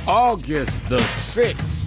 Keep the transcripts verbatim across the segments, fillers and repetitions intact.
August the sixth.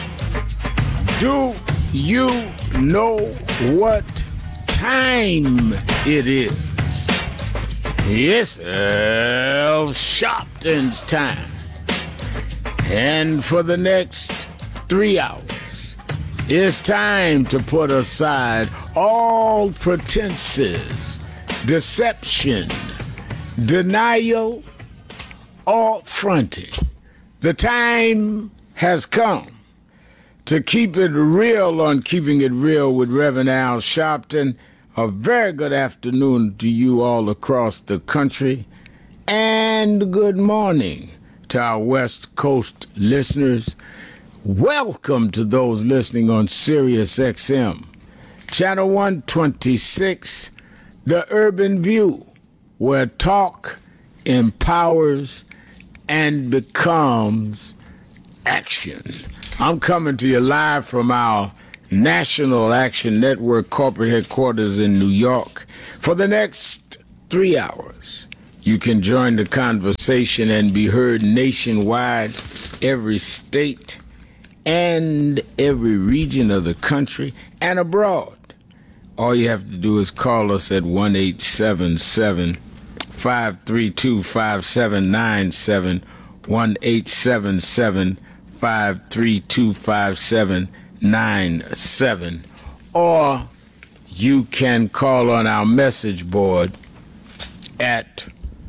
Do you know what time it is? It's Al Sharpton's time. And for the next three hours, it's time to put aside all pretenses, deception, denial, or fronting. The time has come to keep it real on Keeping It Real with Reverend Al Sharpton. A very good afternoon to you all across the country, and good morning to our West Coast listeners. Welcome to those listening on Sirius X M, Channel one twenty-six, The Urban View, where talk empowers and becomes action. I'm coming to you live from our National Action Network corporate headquarters in New York. For the next three hours, you can join the conversation and be heard nationwide, every state and every region of the country and abroad. All you have to do is call us at one eight seven seven, five three two, five seven nine seven, one eight seven seven, five three two, five seven nine seven, or you can call on our message board at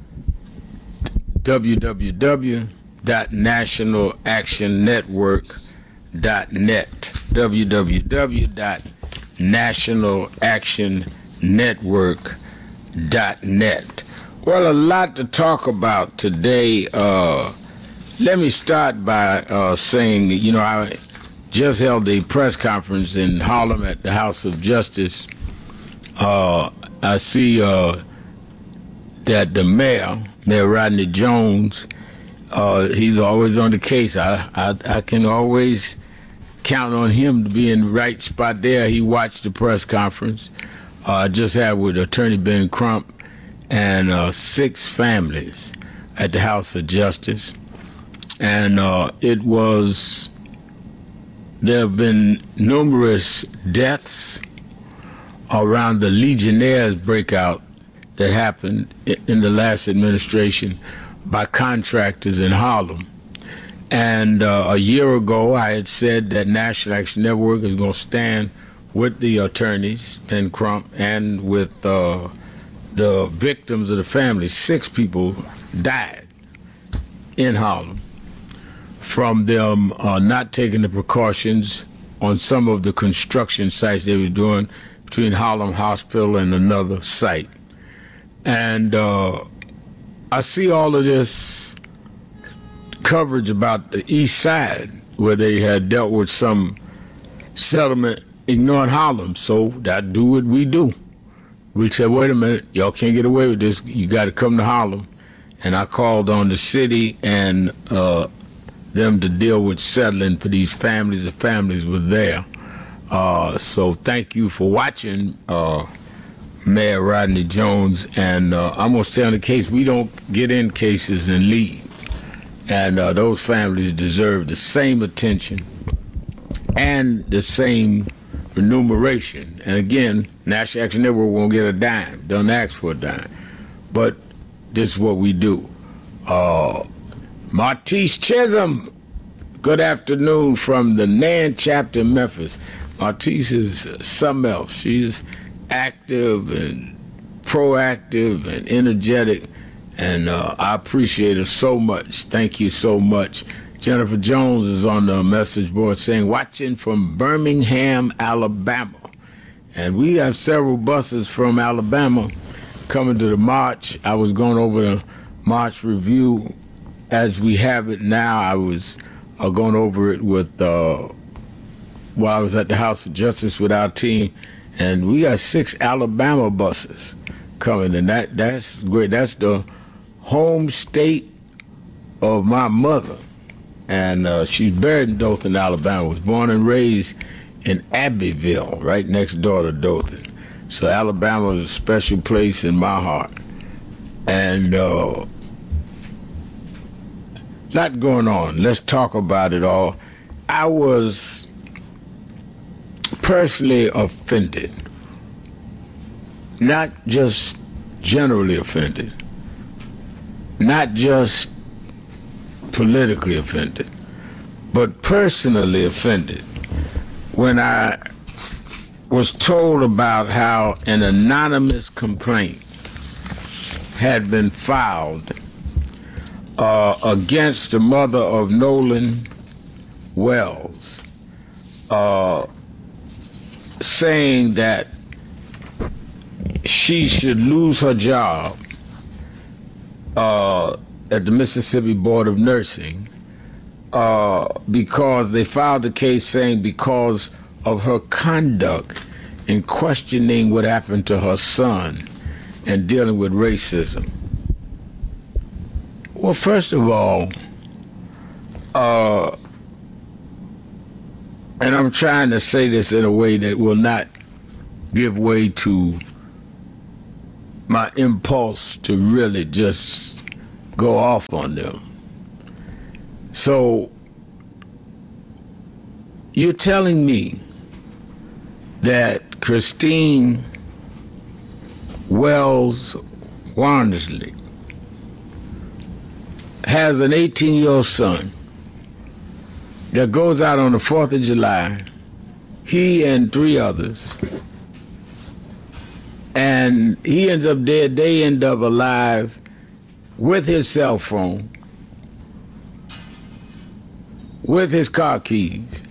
w w w dot national action network dot net, w w w dot national action network dot net. Well, a lot to talk about today. Uh, let me start by uh, saying, you know, I just held a press conference in Harlem at the House of Justice. Uh, I see uh, that the mayor, Mayor Rodney Jones, uh, he's always on the case. I, I I can always count on him to be in the right spot there. He watched the press conference. Uh, I just had with Attorney Ben Crump and uh, six families at the House of Justice. And uh, it was, there have been numerous deaths around the Legionnaires breakout that happened in the last administration by contractors in Harlem. And uh, a year ago, I had said that National Action Network is going to stand with the attorneys, Ben Crump, and with uh, the victims of the family. Six people died in Harlem from them uh, not taking the precautions on some of the construction sites they were doing between Harlem Hospital and another site. And uh, I see all of this coverage about the East Side, where they had dealt with some settlement ignoring Harlem. So that do what we do. We said, wait a minute, y'all can't get away with this. You got to come to Harlem. And I called on the city and uh, them to deal with settling for these families. The families were there. Uh, so thank you for watching, uh, Mayor Rodney Jones. And uh, I'm going to stay on the case. We don't get in cases and leave. And uh, those families deserve the same attention and the same remuneration. And again, National Action Network won't get a dime. Don't ask for a dime. But this is what we do. Uh, Martise Chisholm, good afternoon from the Nan chapter in Memphis. Martise is something else. She's active and proactive and energetic, and uh, I appreciate her so much. Thank you so much. Jennifer Jones is on the message board saying, watching from Birmingham, Alabama. And we have several buses from Alabama coming to the march. I was going over the March review as we have it now. I was uh, going over it with, uh, while I was at the House of Justice with our team, and we got six Alabama buses coming, and that that's great. That's the home state of my mother. And uh, she's buried in Dothan, Alabama. Was born and raised in Abbeville, right next door to Dothan. So Alabama is a special place in my heart. And uh, lot going on. Let's talk about it all. I was personally offended, not just generally offended, not just politically offended, but personally offended when I was told about how an anonymous complaint had been filed uh, against the mother of Nolan Wells, uh, saying that she should lose her job uh, at the Mississippi Board of Nursing uh, because they filed a case saying because of her conduct in questioning what happened to her son and dealing with racism. Well, first of all, uh, and I'm trying to say this in a way that will not give way to my impulse to really just go off on them. So, you're telling me that Christine Wells Wandersley has an eighteen-year-old son that goes out on the fourth of July, he and three others, and he ends up dead, they end up alive with his cell phone, with his car keys,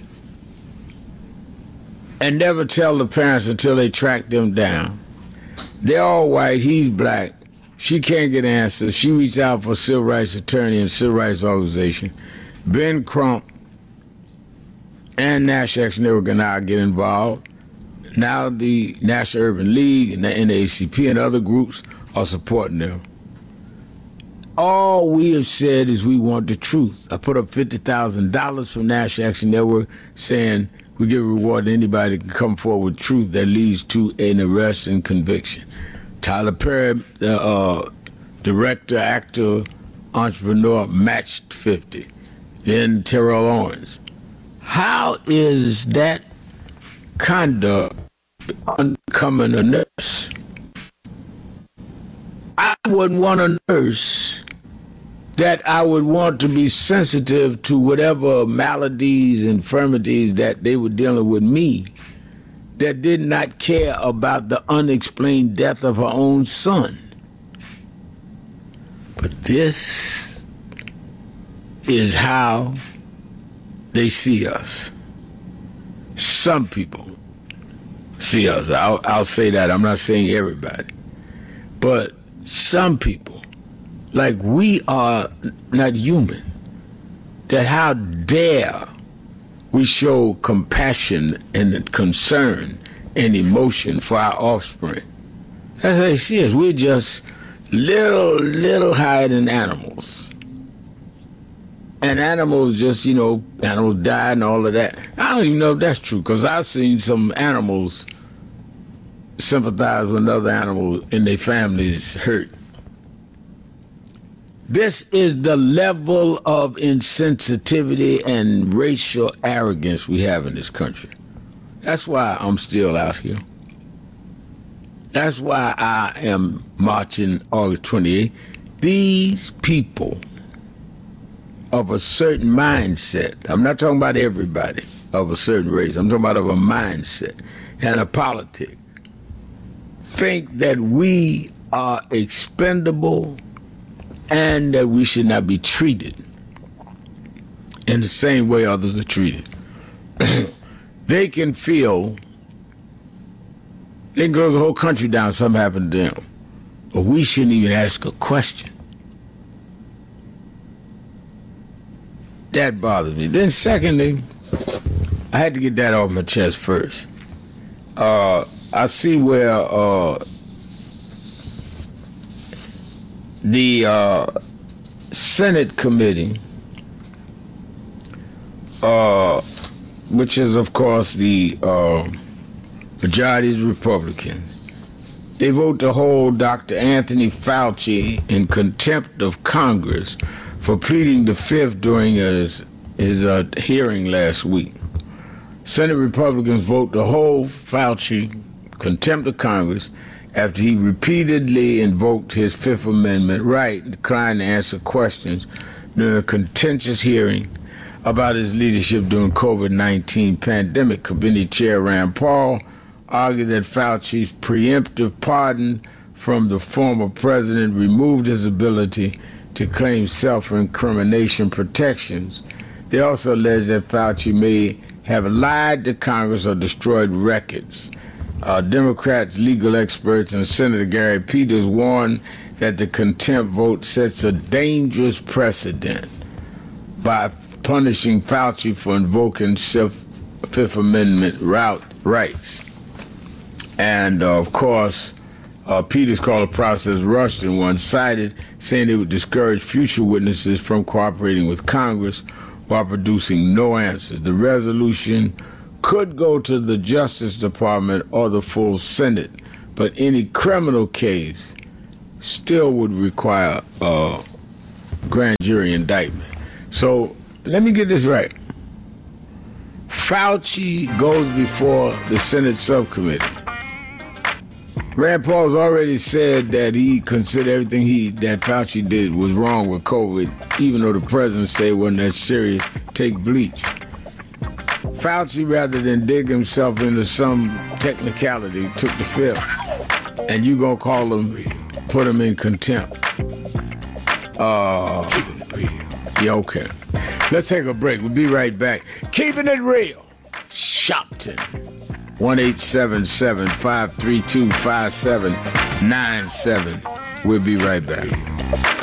and never tell the parents until they track them down. They're all white, he's black. She can't get answers. She reached out for a civil rights attorney and civil rights organization. Ben Crump and National Action Network and I get involved. Now the National Urban League and the N double A C P and other groups are supporting them. All we have said is we want the truth. I put up fifty thousand dollars from National Action Network saying we give a reward to anybody that can come forward with truth that leads to an arrest and conviction. Tyler Perry, the uh, director, actor, entrepreneur, matched fifty. Then Terrell Owens. How is that conduct becoming a nurse? I wouldn't want a nurse that I would want to be sensitive to whatever maladies, infirmities that they were dealing with me, that did not care about the unexplained death of her own son. But this is how they see us. Some people see us. I'll, I'll say that. I'm not saying everybody. But some people, like we are not human, that how dare we show compassion and concern and emotion for our offspring. That's how they see us. We're just little, little higher than animals. And animals just, you know, animals die and all of that. I don't even know if that's true, because I've seen some animals sympathize with another animal and their families hurt. This is the level of insensitivity and racial arrogance we have in this country. That's why I'm still out here. That's why I am marching August twenty-eighth. These people of a certain mindset, I'm not talking about everybody of a certain race, I'm talking about of a mindset and a politic, think that we are expendable and that we should not be treated in the same way others are treated. They can feel, they can close the whole country down, something happened to them. But we shouldn't even ask a question. That bothers me. Then secondly, I had to get that off my chest first. Uh, I see where uh, the uh, Senate committee, uh, which is, of course, the uh, majority is Republican, they vote to hold Doctor Anthony Fauci in contempt of Congress for pleading the fifth during his, his uh, hearing last week. Senate Republicans vote to hold Fauci contempt of Congress after he repeatedly invoked his Fifth Amendment right and declined to answer questions during a contentious hearing about his leadership during COVID nineteen pandemic. Committee Chair Rand Paul argued that Fauci's preemptive pardon from the former president removed his ability to claim self-incrimination protections. They also alleged that Fauci may have lied to Congress or destroyed records. Uh, Democrats, legal experts, and Senator Gary Peters warned that the contempt vote sets a dangerous precedent by punishing Fauci for invoking Fifth Amendment route rights. And, uh, of course, uh, Peters called the process rushed and one-sided, saying it would discourage future witnesses from cooperating with Congress while producing no answers. The resolution could go to the Justice Department or the full Senate, but any criminal case still would require a grand jury indictment. So let me get this right. Fauci goes before the Senate subcommittee. Rand Paul's already said that he considered everything he that Fauci did was wrong with COVID, even though the president said it wasn't that serious. Take bleach. Fauci, rather than dig himself into some technicality, took the fifth. And you gonna call him, put him in contempt. Uh, yeah, okay. Let's take a break. We'll be right back. Keeping it real. Shopton. one eight seven seven, five three two, five seven nine seven. We'll be right back.